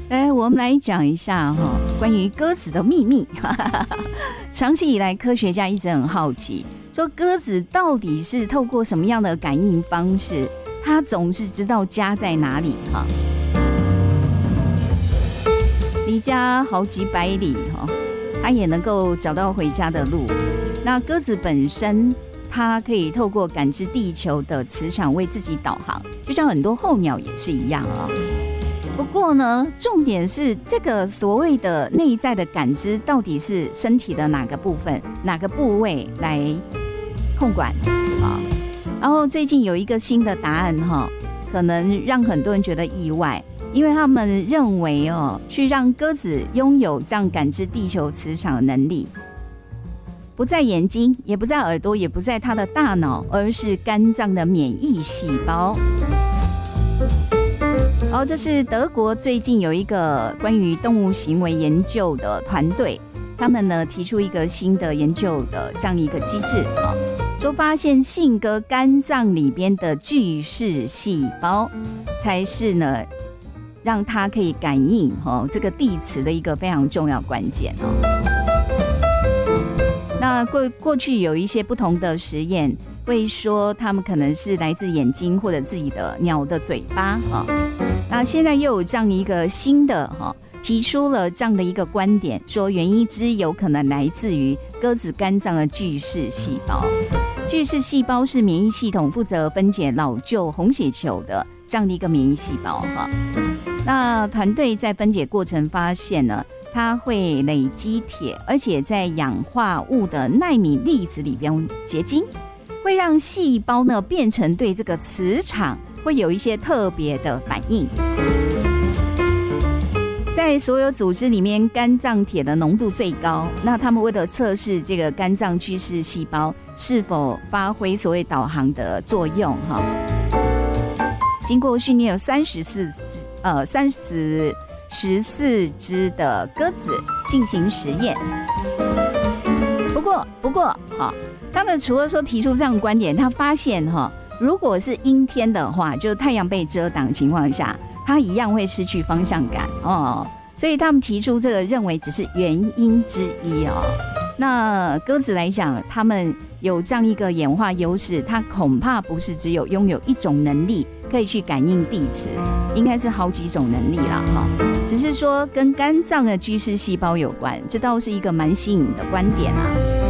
来，我们来讲一下关于鸽子的秘密。长期以来，科学家一直很好奇，说鸽子到底是透过什么样的感应方式，它总是知道家在哪里离家好几百里它也能够找到回家的路。那鸽子本身，它可以透过感知地球的磁场为自己导航，就像很多候鸟也是一样不过呢，重点是这个所谓的内在的感知，到底是身体的哪个部分、哪个部位来控管然后最近有一个新的答案可能让很多人觉得意外，因为他们认为去让鸽子拥有这样感知地球磁场的能力，不在眼睛，也不在耳朵，也不在它的大脑，而是肝脏的免疫细胞。这是德国最近有一个关于动物行为研究的团队，他们呢提出一个新的研究的这样一个机制说发现信鸽肝脏里边的巨噬细胞才是呢让它可以感应这个地磁的一个非常重要关键那过去有一些不同的实验会说他们可能是来自眼睛或者自己的鸟的嘴巴那现在又有这样一个新的提出了这样的一个观点，说原因之有可能来自于鸽子肝脏的巨噬细胞。巨噬细胞是免疫系统负责分解老旧红血球的这样的一个免疫细胞那团队在分解过程发现呢，它会累积铁，而且在氧化物的纳米粒子里边结晶，会让细胞呢变成对这个磁场会有一些特别的反应。在所有组织里面，肝脏铁的浓度最高。那他们为了测试这个肝脏巨噬细胞是否发挥所谓导航的作用经过训练有34只的鸽子进行实验。不过他们除了说提出这样的观点，他发现如果是阴天的话，就是太阳被遮挡的情况下，它一样会失去方向感所以他们提出这个认为只是原因之一那鸽子来讲，他们有这样一个演化优势，它恐怕不是只有拥有一种能力可以去感应地磁，应该是好几种能力啦只是说跟肝脏的巨噬细胞有关，这倒是一个蛮新颖的观点